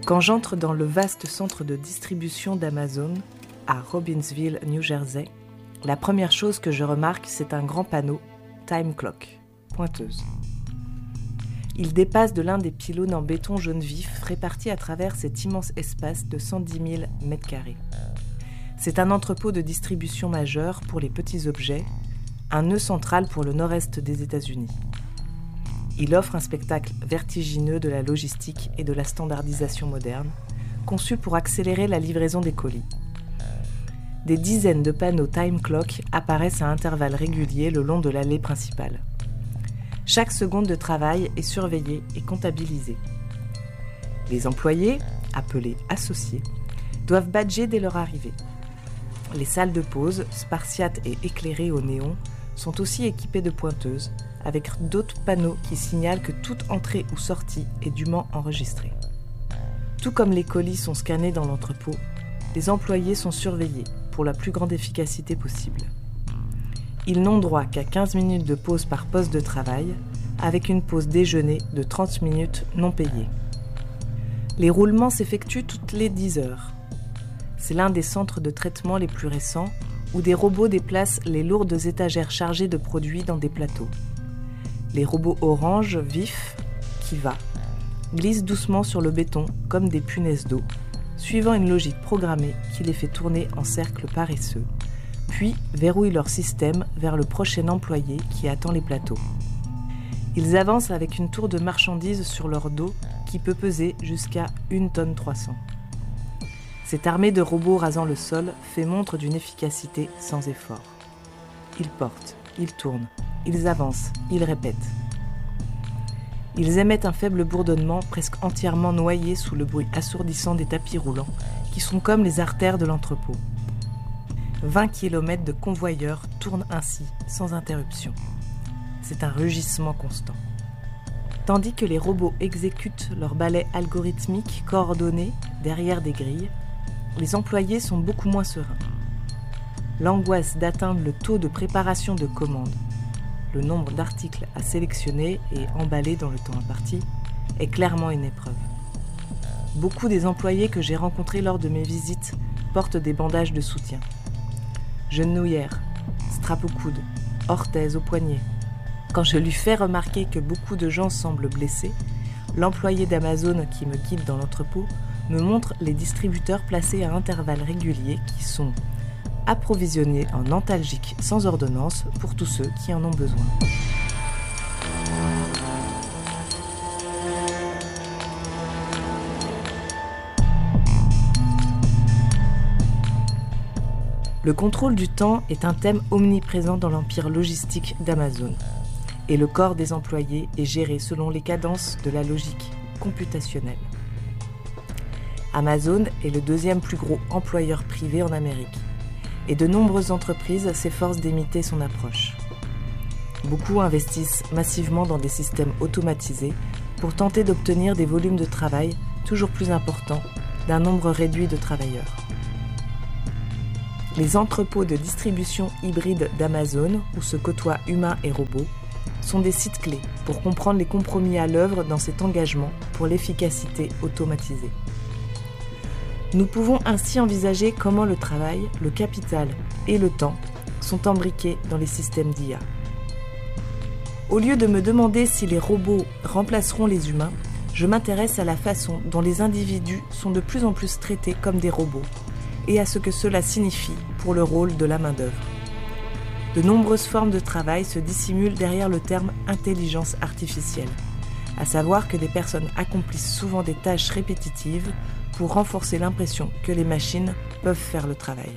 Quand j'entre dans le vaste centre de distribution d'Amazon, à Robbinsville, New Jersey, la première chose que je remarque, c'est un grand panneau « Time Clock », pointeuse. Il dépasse de l'un des pylônes en béton jaune vif répartis à travers cet immense espace de 110 000 m². C'est un entrepôt de distribution majeur pour les petits objets, un nœud central pour le nord-est des États-Unis. Il offre un spectacle vertigineux de la logistique et de la standardisation moderne, conçu pour accélérer la livraison des colis. Des dizaines de panneaux Time Clock apparaissent à intervalles réguliers le long de l'allée principale. Chaque seconde de travail est surveillée et comptabilisée. Les employés, appelés associés, doivent badger dès leur arrivée. Les salles de pause, spartiates et éclairées au néon, sont aussi équipées de pointeuses, avec d'autres panneaux qui signalent que toute entrée ou sortie est dûment enregistrée. Tout comme les colis sont scannés dans l'entrepôt, les employés sont surveillés pour la plus grande efficacité possible. Ils n'ont droit qu'à 15 minutes de pause par poste de travail, avec une pause déjeuner de 30 minutes non payée. Les roulements s'effectuent toutes les 10 heures. C'est l'un des centres de traitement les plus récents, où des robots déplacent les lourdes étagères chargées de produits dans des plateaux. Les robots orange vifs, Kiva, glissent doucement sur le béton comme des punaises d'eau, suivant une logique programmée qui les fait tourner en cercle paresseux, puis verrouillent leur système vers le prochain employé qui attend les plateaux. Ils avancent avec une tour de marchandises sur leur dos qui peut peser jusqu'à 1,3 tonne. Cette armée de robots rasant le sol fait montre d'une efficacité sans effort. Ils portent, ils tournent, ils avancent, ils répètent. Ils émettent un faible bourdonnement presque entièrement noyé sous le bruit assourdissant des tapis roulants qui sont comme les artères de l'entrepôt. 20 km de convoyeurs tournent ainsi, sans interruption. C'est un rugissement constant. Tandis que les robots exécutent leur balai algorithmique coordonné derrière des grilles, les employés sont beaucoup moins sereins. L'angoisse d'atteindre le taux de préparation de commandes, le nombre d'articles à sélectionner et emballer dans le temps imparti, est clairement une épreuve. Beaucoup des employés que j'ai rencontrés lors de mes visites portent des bandages de soutien. Genouillères, straps au coude, orthèses au poignet. Quand je lui fais remarquer que beaucoup de gens semblent blessés, l'employé d'Amazon qui me guide dans l'entrepôt me montre les distributeurs placés à intervalles réguliers qui sont approvisionnés en antalgiques sans ordonnance pour tous ceux qui en ont besoin. Le contrôle du temps est un thème omniprésent dans l'empire logistique d'Amazon. Et le corps des employés est géré selon les cadences de la logique computationnelle. Amazon est le deuxième plus gros employeur privé en Amérique. Et de nombreuses entreprises s'efforcent d'imiter son approche. Beaucoup investissent massivement dans des systèmes automatisés pour tenter d'obtenir des volumes de travail toujours plus importants d'un nombre réduit de travailleurs. Les entrepôts de distribution hybride d'Amazon, où se côtoient humains et robots, sont des sites clés pour comprendre les compromis à l'œuvre dans cet engagement pour l'efficacité automatisée. Nous pouvons ainsi envisager comment le travail, le capital et le temps sont imbriqués dans les systèmes d'IA. Au lieu de me demander si les robots remplaceront les humains, je m'intéresse à la façon dont les individus sont de plus en plus traités comme des robots et à ce que cela signifie pour le rôle de la main-d'œuvre. De nombreuses formes de travail se dissimulent derrière le terme intelligence artificielle, à savoir que des personnes accomplissent souvent des tâches répétitives pour renforcer l'impression que les machines peuvent faire le travail.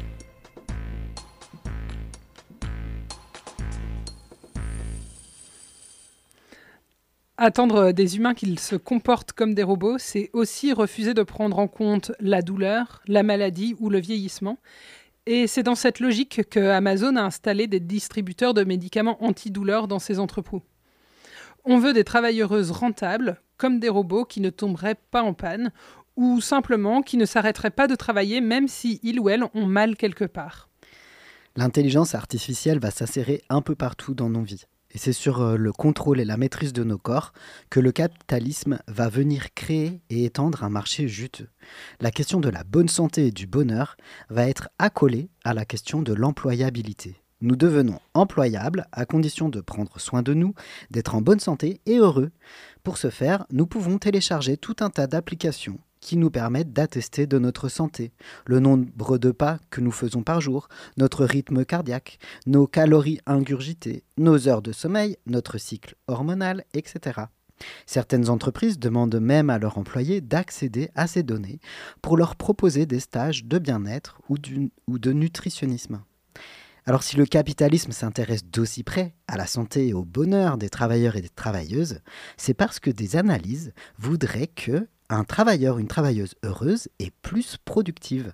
Attendre des humains qu'ils se comportent comme des robots, c'est aussi refuser de prendre en compte la douleur, la maladie ou le vieillissement. Et c'est dans cette logique que Amazon a installé des distributeurs de médicaments antidouleurs dans ses entrepôts. On veut des travailleuses rentables, comme des robots qui ne tomberaient pas en panne, ou simplement qui ne s'arrêteraient pas de travailler même si ils ou elles ont mal quelque part. L'intelligence artificielle va s'insérer un peu partout dans nos vies. Et c'est sur le contrôle et la maîtrise de nos corps que le capitalisme va venir créer et étendre un marché juteux. La question de la bonne santé et du bonheur va être accolée à la question de l'employabilité. Nous devenons employables à condition de prendre soin de nous, d'être en bonne santé et heureux. Pour ce faire, nous pouvons télécharger tout un tas d'applications qui nous permettent d'attester de notre santé, le nombre de pas que nous faisons par jour, notre rythme cardiaque, nos calories ingurgitées, nos heures de sommeil, notre cycle hormonal, etc. Certaines entreprises demandent même à leurs employés d'accéder à ces données pour leur proposer des stages de bien-être ou de nutritionnisme. Alors si le capitalisme s'intéresse d'aussi près à la santé et au bonheur des travailleurs et des travailleuses, c'est parce que des analyses voudraient que un travailleur ou une travailleuse heureuse est plus productive.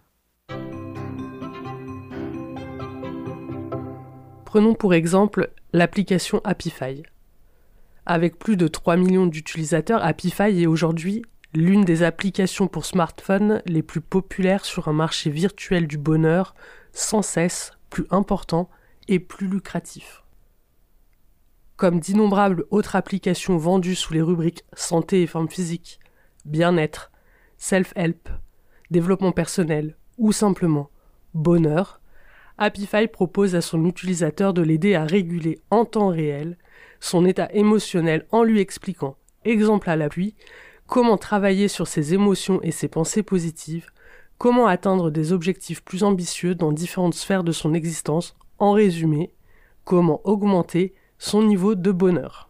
Prenons pour exemple l'application Happify. Avec plus de 3 millions d'utilisateurs, Happify est aujourd'hui l'une des applications pour smartphones les plus populaires sur un marché virtuel du bonheur sans cesse plus important et plus lucratif. Comme d'innombrables autres applications vendues sous les rubriques santé et forme physique, bien-être, self-help, développement personnel ou simplement bonheur, Happify propose à son utilisateur de l'aider à réguler en temps réel son état émotionnel en lui expliquant, exemple à l'appui, comment travailler sur ses émotions et ses pensées positives, comment atteindre des objectifs plus ambitieux dans différentes sphères de son existence, en résumé, comment augmenter son niveau de bonheur.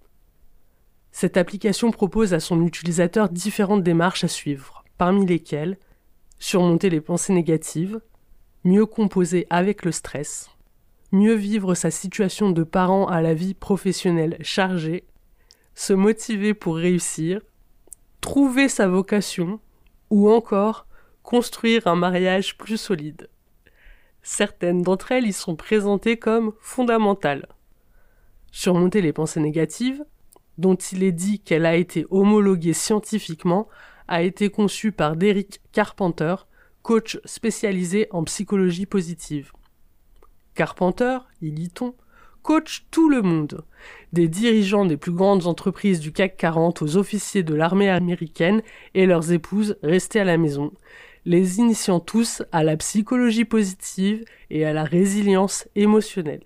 Cette application propose à son utilisateur différentes démarches à suivre, parmi lesquelles surmonter les pensées négatives, mieux composer avec le stress, mieux vivre sa situation de parent à la vie professionnelle chargée, se motiver pour réussir, trouver sa vocation ou encore construire un mariage plus solide. Certaines d'entre elles y sont présentées comme fondamentales. Surmonter les pensées négatives, dont il est dit qu'elle a été homologuée scientifiquement, a été conçue par Derek Carpenter, coach spécialisé en psychologie positive. Carpenter, y dit-on, coach tout le monde, des dirigeants des plus grandes entreprises du CAC 40 aux officiers de l'armée américaine et leurs épouses restées à la maison, les initiant tous à la psychologie positive et à la résilience émotionnelle.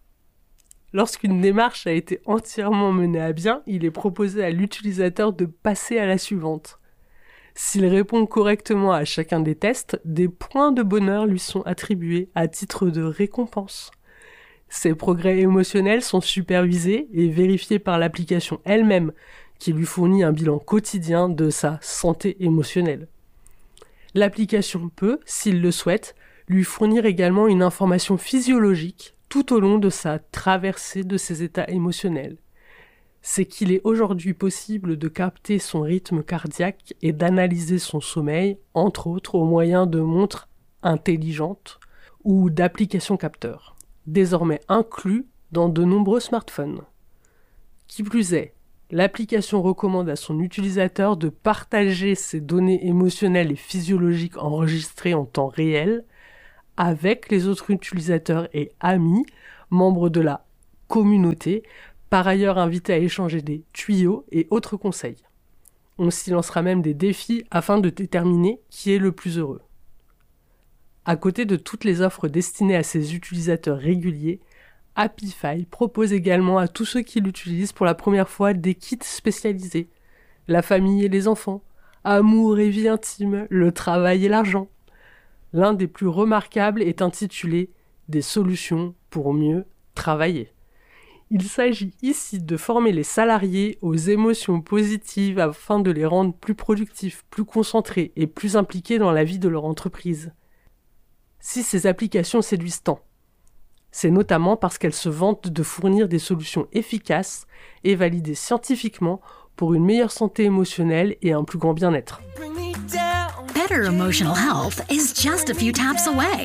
Lorsqu'une démarche a été entièrement menée à bien, il est proposé à l'utilisateur de passer à la suivante. S'il répond correctement à chacun des tests, des points de bonheur lui sont attribués à titre de récompense. Ses progrès émotionnels sont supervisés et vérifiés par l'application elle-même, qui lui fournit un bilan quotidien de sa santé émotionnelle. L'application peut, s'il le souhaite, lui fournir également une information physiologique tout au long de sa traversée de ses états émotionnels. C'est qu'il est aujourd'hui possible de capter son rythme cardiaque et d'analyser son sommeil, entre autres au moyen de montres intelligentes ou d'applications capteurs, désormais inclus dans de nombreux smartphones. Qui plus est, l'application recommande à son utilisateur de partager ses données émotionnelles et physiologiques enregistrées en temps réel avec les autres utilisateurs et amis, membres de la communauté, par ailleurs invités à échanger des tuyaux et autres conseils. On s'y lancera même des défis afin de déterminer qui est le plus heureux. À côté de toutes les offres destinées à ses utilisateurs réguliers, Happify propose également à tous ceux qui l'utilisent pour la première fois des kits spécialisés. La famille et les enfants, amour et vie intime, le travail et l'argent. L'un des plus remarquables est intitulé « Des solutions pour mieux travailler ». Il s'agit ici de former les salariés aux émotions positives afin de les rendre plus productifs, plus concentrés et plus impliqués dans la vie de leur entreprise. Si ces applications séduisent tant, c'est notamment parce qu'elles se vantent de fournir des solutions efficaces et validées scientifiquement pour une meilleure santé émotionnelle et un plus grand bien-être. Better emotional health is just a few taps away.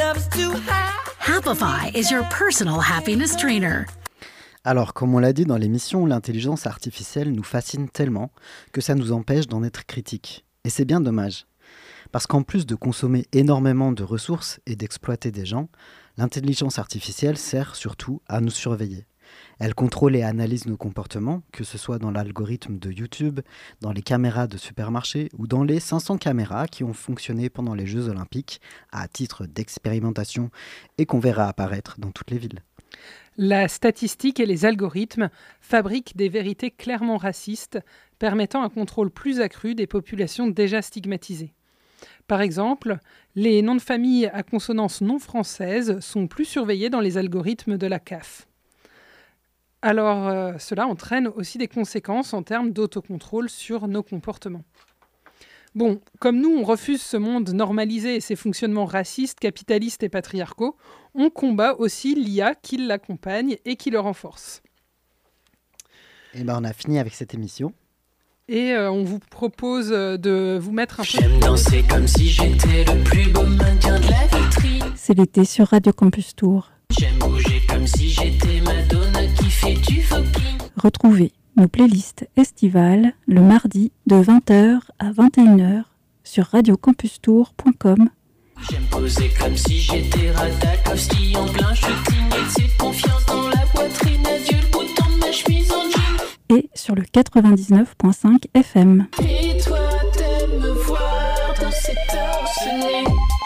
Happify is your personal happiness trainer. Alors, comme on l'a dit dans l'émission, l'intelligence artificielle nous fascine tellement que ça nous empêche d'en être critique. Et c'est bien dommage. Parce qu'en plus de consommer énormément de ressources et d'exploiter des gens, l'intelligence artificielle sert surtout à nous surveiller. Elle contrôle et analyse nos comportements, que ce soit dans l'algorithme de YouTube, dans les caméras de supermarché ou dans les 500 caméras qui ont fonctionné pendant les Jeux Olympiques à titre d'expérimentation et qu'on verra apparaître dans toutes les villes. La statistique et les algorithmes fabriquent des vérités clairement racistes, permettant un contrôle plus accru des populations déjà stigmatisées. Par exemple, les noms de famille à consonance non française sont plus surveillés dans les algorithmes de la CAF. Alors, cela entraîne aussi des conséquences en termes d'autocontrôle sur nos comportements. Bon, comme nous, on refuse ce monde normalisé et ses fonctionnements racistes, capitalistes et patriarcaux, on combat aussi l'IA qui l'accompagne et qui le renforce. Et on a fini avec cette émission. Et on vous propose de vous mettre un peu... J'aime danser comme si j'étais le plus beau mannequin de la vitrine. C'est l'été sur Radio Campus Tour. J'aime bouger comme si j'étais Madonna qui fait du fucking. Retrouvez nos playlists estivales le mardi de 20h à 21h sur radiocampustour.com. J'aime poser comme si j'étais Radakovsky en plein shooting. Excès de confiance dans la poitrine. Adieu le bouton de ma chemise en jean. Et sur le 99.5 FM. Et toi t'aimes me voir dans cet torse-nu.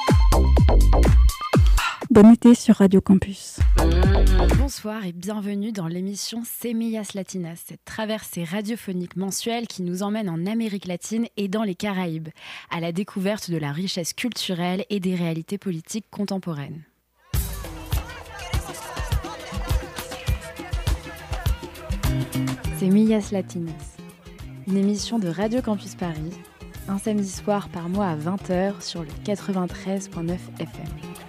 Bon été sur Radio Campus. Bonsoir et bienvenue dans l'émission Semillas Latinas, cette traversée radiophonique mensuelle qui nous emmène en Amérique latine et dans les Caraïbes, à la découverte de la richesse culturelle et des réalités politiques contemporaines. Semillas Latinas, une émission de Radio Campus Paris, un samedi soir par mois à 20h sur le 93.9 FM.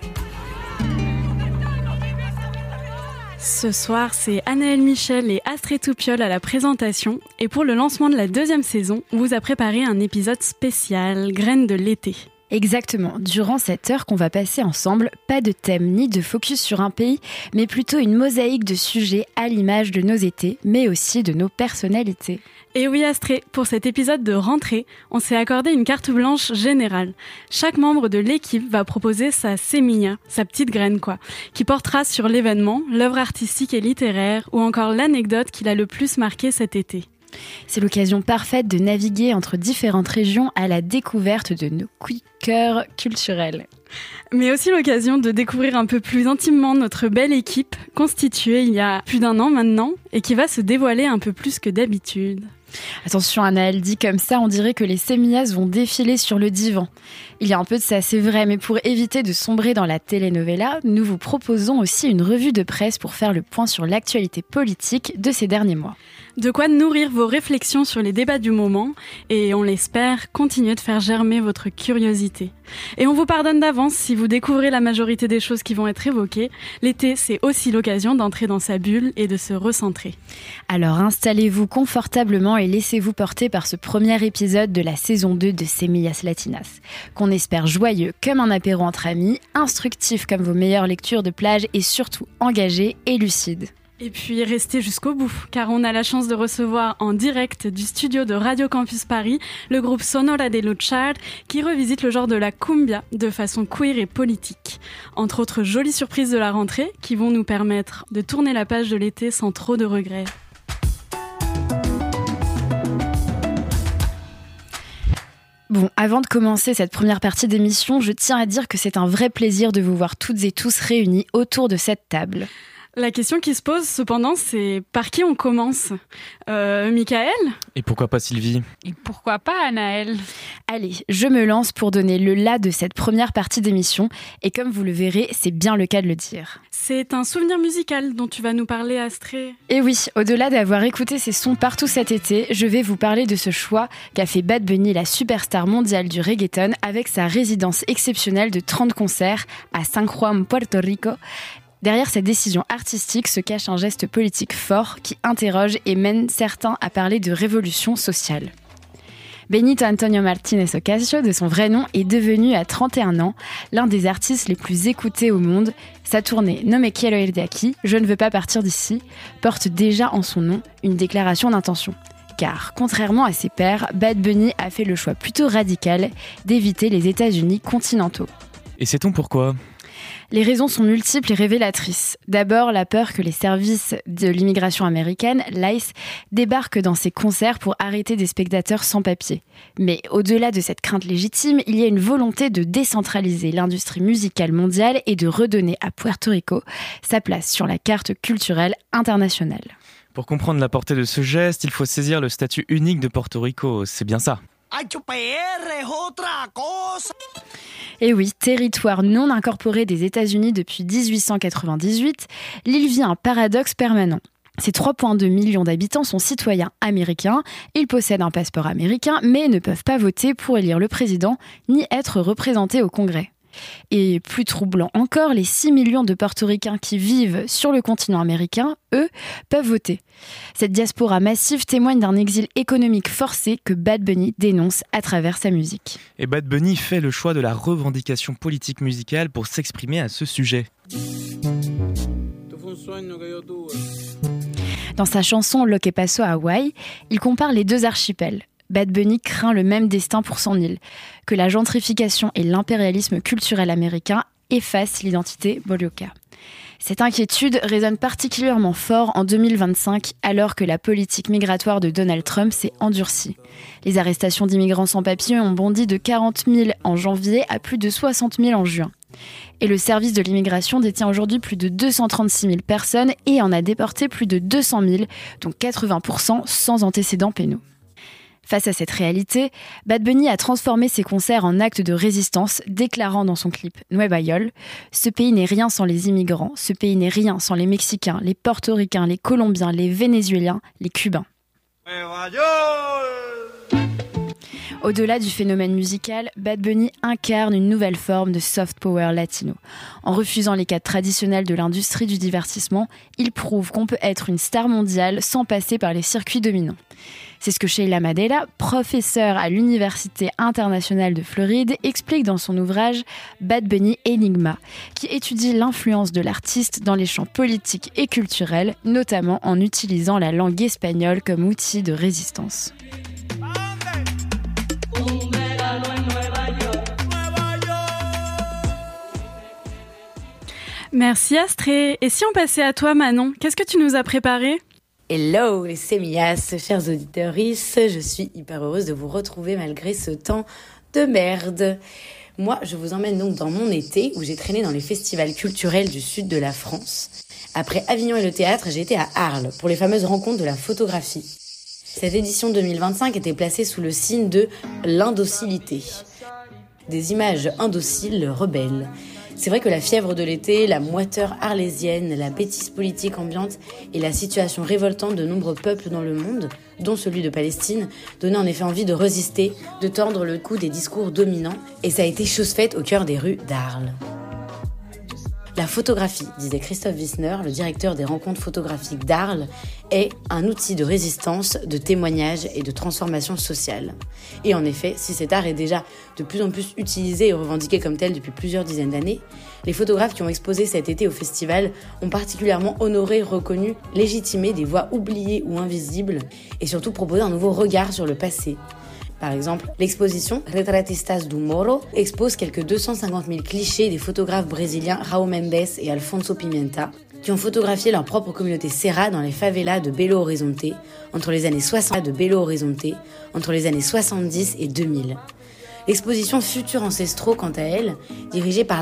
Ce soir, c'est Anaëlle Michel et Astrée Toupiol à la présentation. Et pour le lancement de la 2e saison, on vous a préparé un épisode spécial, Graines de l'été. Exactement. Durant cette heure qu'on va passer ensemble, pas de thème ni de focus sur un pays, mais plutôt une mosaïque de sujets à l'image de nos étés, mais aussi de nos personnalités. Et oui Astrée, pour cet épisode de rentrée, on s'est accordé une carte blanche générale. Chaque membre de l'équipe va proposer sa semilla, sa petite graine quoi, qui portera sur l'événement, l'œuvre artistique et littéraire ou encore l'anecdote qui l'a le plus marqué cet été. C'est l'occasion parfaite de naviguer entre différentes régions à la découverte de nos coups de cœur culturels. Mais aussi l'occasion de découvrir un peu plus intimement notre belle équipe, constituée il y a plus d'1 an maintenant, et qui va se dévoiler un peu plus que d'habitude. Attention Anaëlle, dit comme ça, on dirait que les semillas vont défiler sur le divan. Il y a un peu de ça, c'est vrai, mais pour éviter de sombrer dans la telenovela, nous vous proposons aussi une revue de presse pour faire le point sur l'actualité politique de ces derniers mois. De quoi nourrir vos réflexions sur les débats du moment et, on l'espère, continuer de faire germer votre curiosité. Et on vous pardonne d'avance si vous découvrez la majorité des choses qui vont être évoquées. L'été, c'est aussi l'occasion d'entrer dans sa bulle et de se recentrer. Alors installez-vous confortablement et laissez-vous porter par ce premier épisode de la saison 2 de Semillas Latinas, qu'on espère joyeux comme un apéro entre amis, instructif comme vos meilleures lectures de plage et surtout engagé et lucide. Et puis restez jusqu'au bout, car on a la chance de recevoir en direct du studio de Radio Campus Paris le groupe Sonora de Luchar qui revisite le genre de la cumbia de façon queer et politique. Entre autres jolies surprises de la rentrée qui vont nous permettre de tourner la page de l'été sans trop de regrets. Bon, avant de commencer cette première partie d'émission, je tiens à dire que c'est un vrai plaisir de vous voir toutes et tous réunis autour de cette table. La question qui se pose cependant, c'est par qui on commence ? Michael ? Et pourquoi pas Sylvie ? Et pourquoi pas Anaëlle ? Allez, je me lance pour donner le là de cette première partie d'émission. Et comme vous le verrez, c'est bien le cas de le dire. C'est un souvenir musical dont tu vas nous parler, Astrée. Et oui, au-delà d'avoir écouté ces sons partout cet été, je vais vous parler de ce choix qu'a fait Bad Bunny, la superstar mondiale du reggaeton, avec sa résidence exceptionnelle de 30 concerts à San Juan, Puerto Rico. Derrière cette décision artistique se cache un geste politique fort qui interroge et mène certains à parler de révolution sociale. Benito Antonio Martínez Ocasio, de son vrai nom, est devenu à 31 ans l'un des artistes les plus écoutés au monde. Sa tournée No me quiero ir de aquí, je ne veux pas partir d'ici, porte déjà en son nom une déclaration d'intention. Car, contrairement à ses pairs, Bad Bunny a fait le choix plutôt radical d'éviter les États-Unis continentaux. Et sait-on pourquoi ? Les raisons sont multiples et révélatrices. D'abord, la peur que les services de l'immigration américaine, l'ICE, débarquent dans ces concerts pour arrêter des spectateurs sans papier. Mais au-delà de cette crainte légitime, il y a une volonté de décentraliser l'industrie musicale mondiale et de redonner à Puerto Rico sa place sur la carte culturelle internationale. Pour comprendre la portée de ce geste, il faut saisir le statut unique de Porto Rico, c'est bien ça. Et oui, territoire non incorporé des États-Unis depuis 1898, l'île vit un paradoxe permanent. Ses 3,2 millions d'habitants sont citoyens américains, ils possèdent un passeport américain, mais ne peuvent pas voter pour élire le président, ni être représentés au Congrès. Et plus troublant encore, les 6 millions de portoricains qui vivent sur le continent américain, eux, peuvent voter. Cette diaspora massive témoigne d'un exil économique forcé que Bad Bunny dénonce à travers sa musique. Et Bad Bunny fait le choix de la revendication politique musicale pour s'exprimer à ce sujet. Dans sa chanson Lo que pasó a Hawaii, il compare les deux archipels. Bad Bunny craint le même destin pour son île, que la gentrification et l'impérialisme culturel américain effacent l'identité Boyolca. Cette inquiétude résonne particulièrement fort en 2025, alors que la politique migratoire de Donald Trump s'est endurcie. Les arrestations d'immigrants sans papiers ont bondi de 40 000 en janvier à plus de 60 000 en juin. Et le service de l'immigration détient aujourd'hui plus de 236 000 personnes et en a déporté plus de 200 000, dont 80% sans antécédents pénaux. Face à cette réalité, Bad Bunny a transformé ses concerts en actes de résistance, déclarant dans son clip Nueva York « Ce pays n'est rien sans les immigrants, ce pays n'est rien sans les Mexicains, les Portoricains, les Colombiens, les Vénézuéliens, les Cubains. » Au-delà du phénomène musical, Bad Bunny incarne une nouvelle forme de soft power latino. En refusant les cadres traditionnels de l'industrie du divertissement, il prouve qu'on peut être une star mondiale sans passer par les circuits dominants. C'est ce que Sheila Madela, professeure à l'Université internationale de Floride, explique dans son ouvrage Bad Bunny Enigma, qui étudie l'influence de l'artiste dans les champs politiques et culturels, notamment en utilisant la langue espagnole comme outil de résistance. Merci Astrée. Et si on passait à toi Manon, qu'est-ce que tu nous as préparé ? Hello les Sémillas, chers auditeurs, je suis hyper heureuse de vous retrouver malgré ce temps de merde. Moi, je vous emmène donc dans mon été où j'ai traîné dans les festivals culturels du sud de la France. Après Avignon et le théâtre, j'ai été à Arles pour les fameuses rencontres de la photographie. Cette édition 2025 était placée sous le signe de l'indocilité. Des images indociles, rebelles. C'est vrai que la fièvre de l'été, la moiteur arlésienne, la bêtise politique ambiante et la situation révoltante de nombreux peuples dans le monde, dont celui de Palestine, donnaient en effet envie de résister, de tordre le cou des discours dominants, et ça a été chose faite au cœur des rues d'Arles. La photographie, disait Christophe Wissner, le directeur des rencontres photographiques d'Arles, est un outil de résistance, de témoignage et de transformation sociale. Et en effet, si cet art est déjà de plus en plus utilisé et revendiqué comme tel depuis plusieurs dizaines d'années, les photographes qui ont exposé cet été au festival ont particulièrement honoré, reconnu, légitimé des voix oubliées ou invisibles et surtout proposé un nouveau regard sur le passé. Par exemple, l'exposition Retratistas do Moro expose quelques 250 000 clichés des photographes brésiliens Raul Mendes et Alfonso Pimenta, qui ont photographié leur propre communauté Serra dans les favelas de Belo Horizonte entre les années 70 et 2000. L'exposition Futurs Ancestraux, quant à elle, dirigée par